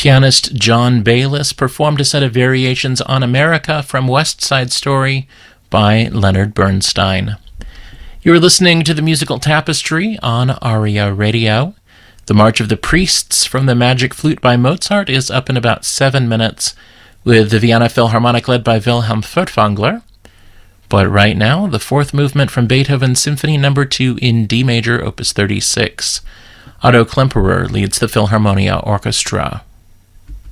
Pianist John Bayliss performed a set of variations on America from West Side Story by Leonard Bernstein. You're listening to the Musical Tapestry on ARIA Radio. The March of the Priests from the Magic Flute by Mozart is up in about 7 minutes, with the Vienna Philharmonic led by Wilhelm Furtwängler. But right now, the fourth movement from Beethoven's Symphony No. 2 in D major, Opus 36. Otto Klemperer leads the Philharmonia Orchestra.